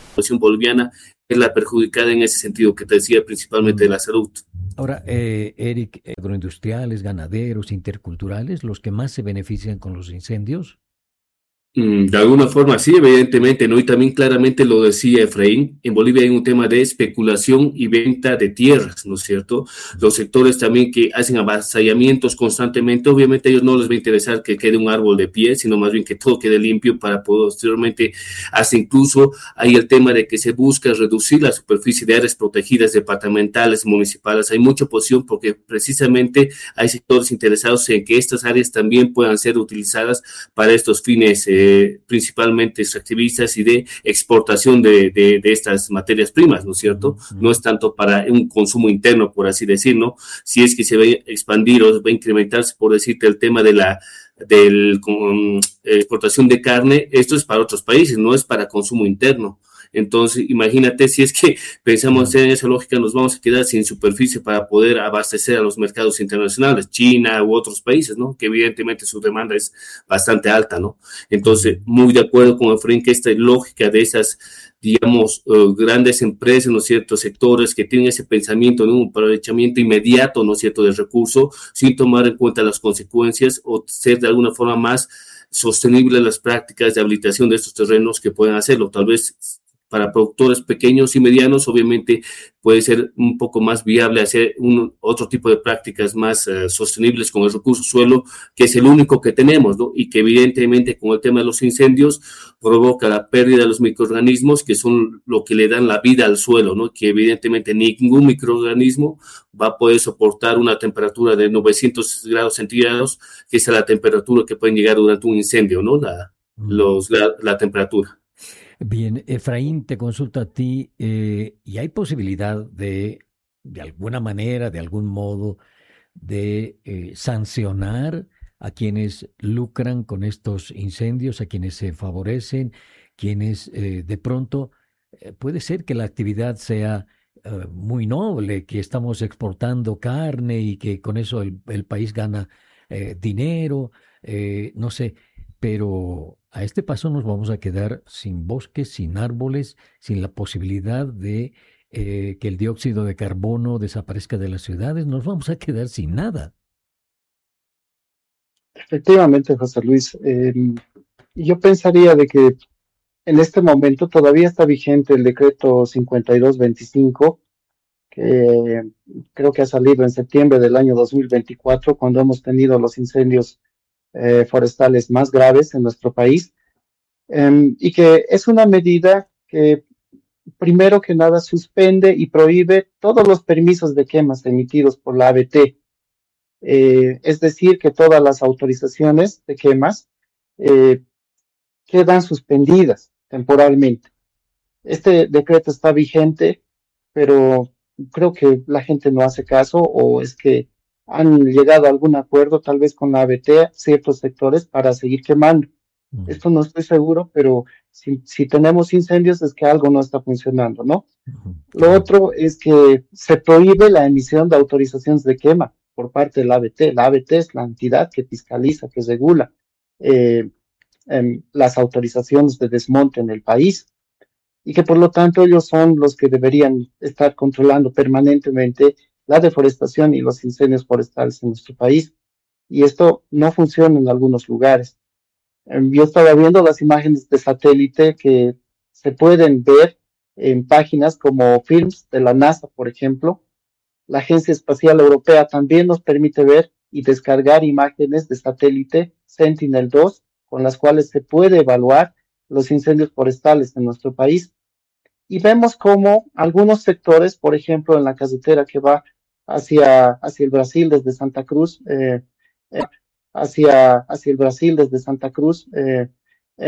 población boliviana es la perjudicada en ese sentido que te decía, principalmente de la salud. Ahora, Eric, agroindustriales, ganaderos, interculturales, los que más se benefician con los incendios. De alguna forma, sí, evidentemente, ¿no? Y también claramente lo decía Efraín, en Bolivia hay un tema de especulación y venta de tierras, ¿no es cierto? Los sectores también que hacen avasallamientos constantemente, obviamente a ellos no les va a interesar que quede un árbol de pie, sino más bien que todo quede limpio para posteriormente, hasta incluso hay el tema de que se busca reducir la superficie de áreas protegidas departamentales, municipales, hay mucha oposición porque precisamente hay sectores interesados en que estas áreas también puedan ser utilizadas para estos fines principalmente extractivistas y de exportación de estas materias primas, ¿no es cierto? No es tanto para un consumo interno, por así decirlo, si es que se va a expandir o va a incrementarse, por decirte, el tema de la exportación de carne, esto es para otros países, no es para consumo interno. Entonces, imagínate si es que pensamos en esa lógica, nos vamos a quedar sin superficie para poder abastecer a los mercados internacionales, China u otros países, ¿no? Que evidentemente su demanda es bastante alta, ¿no? Entonces, muy de acuerdo con Efraín que esta lógica de esas, digamos, grandes empresas, ¿no es cierto?, sectores que tienen ese pensamiento de un aprovechamiento inmediato, ¿no es cierto?, del recurso, sin tomar en cuenta las consecuencias o ser de alguna forma más sostenible las prácticas de habilitación de estos terrenos que puedan hacerlo. Tal vez para productores pequeños y medianos, obviamente puede ser un poco más viable hacer otro tipo de prácticas más sostenibles con el recurso suelo, que es el único que tenemos, ¿no? Y que evidentemente con el tema de los incendios provoca la pérdida de los microorganismos, que son lo que le dan la vida al suelo, ¿no? Que evidentemente ningún microorganismo va a poder soportar una temperatura de 900 grados centígrados, que es la temperatura que pueden llegar durante un incendio, ¿no? La temperatura. Bien, Efraín, te consulto a ti, ¿y hay posibilidad de alguna manera, de algún modo, de sancionar a quienes lucran con estos incendios, a quienes se favorecen, quienes de pronto puede ser que la actividad sea muy noble, que estamos exportando carne y que con eso el país gana dinero, no sé, pero a este paso nos vamos a quedar sin bosques, sin árboles, sin la posibilidad de que el dióxido de carbono desaparezca de las ciudades, nos vamos a quedar sin nada. Efectivamente, José Luis. Yo pensaría de que en este momento todavía está vigente el decreto 5225, que creo que ha salido en septiembre del año 2024, cuando hemos tenido los incendios forestales más graves en nuestro país, y que es una medida que primero que nada suspende y prohíbe todos los permisos de quemas emitidos por la ABT. Es decir, que todas las autorizaciones de quemas eh, quedan suspendidas temporalmente. Este decreto está vigente, pero creo que la gente no hace caso, o es que han llegado a algún acuerdo tal vez con la ABT, ciertos sectores, para seguir quemando. Esto no estoy seguro, pero si tenemos incendios es que algo no está funcionando, ¿no? Lo otro es que se prohíbe la emisión de autorizaciones de quema por parte de la ABT. La ABT es la entidad que fiscaliza, que regula eh, las autorizaciones de desmonte en el país, y que por lo tanto ellos son los que deberían estar controlando permanentemente la deforestación y los incendios forestales en nuestro país. Y esto no funciona en algunos lugares. Yo estaba viendo las imágenes de satélite que se pueden ver en páginas como Films de la NASA, por ejemplo. La Agencia Espacial Europea también nos permite ver y descargar imágenes de satélite Sentinel-2, con las cuales se puede evaluar los incendios forestales en nuestro país. Y vemos cómo algunos sectores, por ejemplo, en la carretera que va hacia el Brasil desde Santa Cruz, hacia el Brasil desde Santa Cruz,